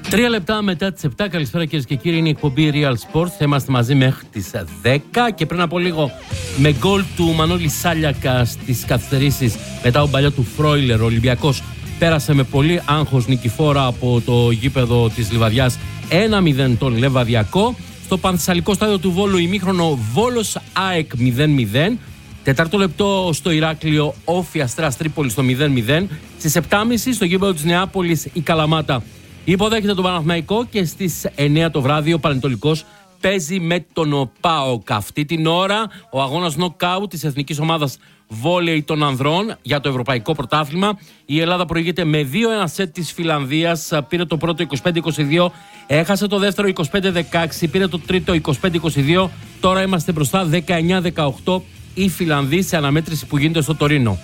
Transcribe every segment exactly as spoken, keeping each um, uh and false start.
Τρία λεπτά μετά τις επτά, καλησπέρα κυρίες και κύριοι, είναι η εκπομπή Real Sports. Θα είμαστε μαζί μέχρι τις δέκα και πριν από λίγο με γκολ του Μανώλη Σάλιακα στις καθυστερήσεις μετά τον παλιό του Φρόιλερ, ο Ολυμπιακός πέρασε με πολύ άγχος νικηφόρα από το γήπεδο της Λιβαδιάς ένα μηδέν τον Λεβαδιακό. Στο Πανθεσσαλικό στάδιο του Βόλου ημίχρονο Βόλος ΑΕΚ μηδέν μηδέν. Τετάρτο λεπτό στο Ηράκλειο Όφη Αστέρας Τρίπολης στο μηδέν μηδέν. Στις επτά και μισή στο γήπεδο της Νεάπολης η Καλαμάτα υποδέχεται τον Παναθηναϊκό και στις εννιά το βράδυ ο Πανετολικός παίζει με τον ΠΑΟΚ. Αυτή την ώρα ο αγώνας νοκάουτ της εθνικής ομάδας βόλεϊ των ανδρών για το ευρωπαϊκό πρωτάθλημα. Η Ελλάδα προηγείται με δύο ένα σετ της Φιλανδίας. Πήρε το πρώτο είκοσι πέντε είκοσι δύο, έχασε το δεύτερο είκοσι πέντε δεκαέξι, πήρε το τρίτο είκοσι πέντε είκοσι δύο. Τώρα είμαστε μπροστά δεκαεννιά δεκαοκτώ οι Φιλανδοί σε αναμέτρηση που γίνεται στο Τωρίνο.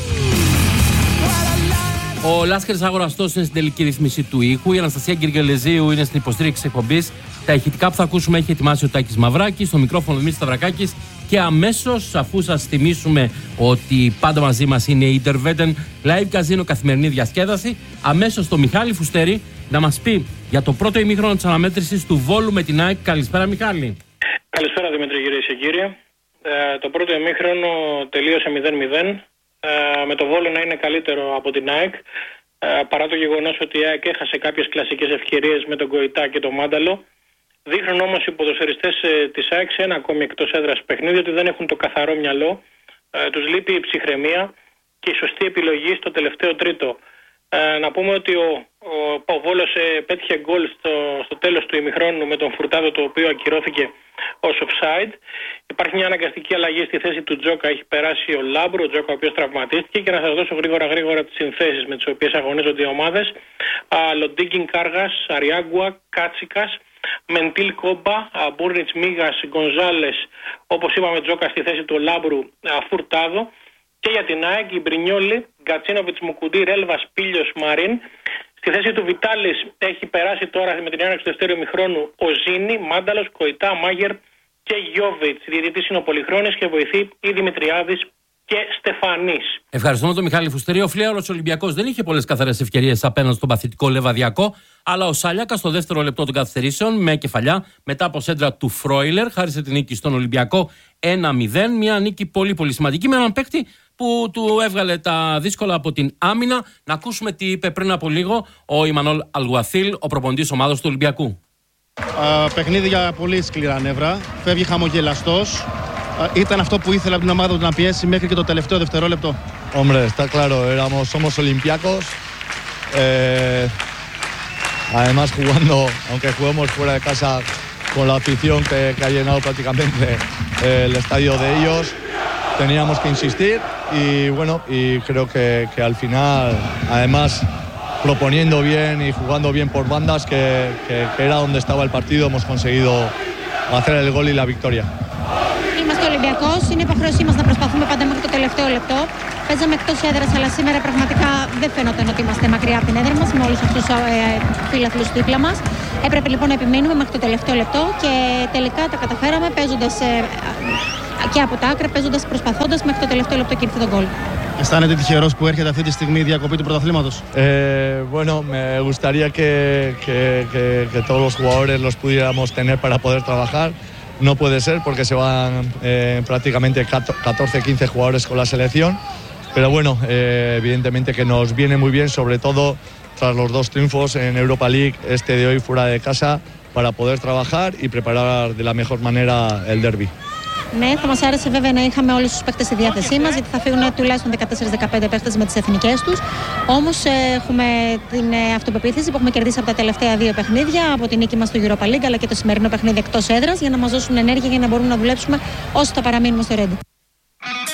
Ο Λάσκαρης Αγοραστός είναι στην τελική ρύθμιση του ήχου. Η Αναστασία Γκυργελεζίου είναι στην υποστήριξη εκπομπής. Τα ηχητικά που θα ακούσουμε έχει ετοιμάσει ο Τάκης Μαυράκης. Στο μικρόφωνο Δημήτρης Σταυρακάκης. Και αμέσως, αφού σας θυμίσουμε ότι πάντα μαζί μας είναι η Interveten Live Casino, καθημερινή διασκέδαση, αμέσως το Μιχάλη Φουστέρη να μας πει για το πρώτο ημίχρονο της αναμέτρησης του Βόλου με την ΑΕΚ. Καλησπέρα, Μιχάλη. Καλησπέρα, Δημήτρη, κυρίες και κύριοι. Ε, το πρώτο ημίχρονο τελείωσε μηδέν μηδέν. Uh, με το Βόλο να είναι καλύτερο από την ΑΕΚ, uh, παρά το γεγονός ότι η ΑΕΚ έχασε κάποιες κλασικές ευκαιρίες με τον Γκοϊτά και τον Μάνταλο. Δείχνουν όμως οι ποδοσφαιριστές uh, της ΑΕΚ σε ένα ακόμη εκτός έδρας παιχνίδι ότι δεν έχουν το καθαρό μυαλό, uh, τους λείπει η ψυχραιμία και η σωστή επιλογή στο τελευταίο τρίτο. Uh, να πούμε ότι ο, ο, ο Βόλος uh, πέτυχε γκολ στο, στο τέλος του ημιχρόνου με τον Φουρτάδο, το οποίο ακυρώθηκε ως offside. Υπάρχει μια αναγκαστική αλλαγή στη θέση του Τζόκα. Έχει περάσει ο Λάμπρο, ο Τζόκα ο οποίος τραυματίστηκε. Και να σας δώσω γρήγορα γρήγορα τις συνθέσεις με τις οποίες αγωνίζονται οι ομάδες. Λοντίγκιν Κάργας, Αριάγκουα, Κάτσικας, Μεντίλ Κόμπα, Μπούρνιτς Μίγας, Γκονζάλες, όπως είπαμε Τζόκα στη θέση του Λάμπρου, Φουρτάδο. Και για την ΑΕΚ, η Μπρινιόλη, Γκατσίνοβιτς, Μουκουντή, Ρέλβας, Πίλιος, Μαρίν. Στη θέση του Βιτάλης έχει περάσει τώρα με την έναρξη του δεύτερου ημιχρόνου ο Ζήνη, Μάνταλος, Κοϊτά, Μάγερ και Γιόβιτς. Διαιτητής είναι ο Πολυχρόνης και βοηθεί η Δημητριάδης και Στεφανής. Ευχαριστούμε τον Μιχάλη Φουστέρη. Ο Φλέαρος Ολυμπιακός δεν είχε πολλές καθαρές ευκαιρίες απέναντι στον παθητικό Λεβαδιακό, αλλά ο Σάλιακας στο δεύτερο λεπτό των καθυστερήσεων με κεφαλιά μετά από σέντρα του Φρόιλερ χάρισε την νίκη στον Ολυμπιακό ένα μηδέν. Μια νίκη πολύ πολύ σημαντική με έναν παίκτη που του έβγαλε τα δύσκολα από την άμυνα. Να ακούσουμε τι είπε πριν από λίγο ο Ιμανόλ Αλγουαθίλ, ο προπονητής ομάδας του Ολυμπιακού. Α, παιχνίδι για πολύ σκληρά νεύρα. Φεύγει χαμογελαστός. Α, ήταν αυτό που ήθελε από την ομάδα του να πιέσει μέχρι και το τελευταίο δευτερόλεπτο. Hombre, está claro, éramos, somos olímpicos. Eh, además jugando, aunque juguemos fuera de casa con la afición que, que ha llenado prácticamente eh, el estadio de ellos, teníamos que insistir y bueno, y creo que, que al final, además proponiendo bien y jugando bien por bandas, que, que, que era donde estaba el partido, hemos conseguido hacer el gol y la victoria. Είμαστε Ολυμπιακός, είναι υποχρέωσή μας να προσπαθούμε πάντα μέχρι το τελευταίο λεπτό. Παίζαμε εκτός έδρας, αλλά σήμερα πραγματικά δεν φαίνονταν ότι είμαστε μακριά από την έδρα μας με όλους αυτούς τους ε, φίλαθλους δίπλα μας. Έπρεπε λοιπόν να επιμένουμε μέχρι το τελευταίο λεπτό και τελικά τα καταφέραμε παίζοντας ε, και από τα άκρα, παίζοντας, προσπαθώντας μέχρι το τελευταίο λεπτό και ήρθε τον γκολ. Αισθάνεται τυχερός που έρχεται αυτή τη στιγμή η διακοπή του πρωταθλήματος? Eh, bueno, me gustaría que, que, que, que todos los jugadores los pudiéramos tener para poder trabajar. No puede ser porque se van eh, prácticamente catorce quince jugadores con la selección. Pero bueno, eh, evidentemente que nos viene muy bien, sobre todo tras los dos triunfos en Europa League, este de hoy fuera de casa, para poder trabajar y preparar de la mejor manera el derbi. Ναι, θα μας άρεσε βέβαια να είχαμε όλους τους παίκτες στη διάθεσή μας, γιατί θα φύγουν τουλάχιστον δεκατέσσερα δεκαπέντε παίκτες με τις εθνικές τους. Όμως έχουμε την αυτοπεποίθηση που έχουμε κερδίσει από τα τελευταία δύο παιχνίδια, από την νίκη μας στο Europa League αλλά και το σημερινό παιχνίδι εκτός έδρας, για να μας δώσουν ενέργεια για να μπορούμε να δουλέψουμε όσο θα παραμείνουμε στο Ρέντι.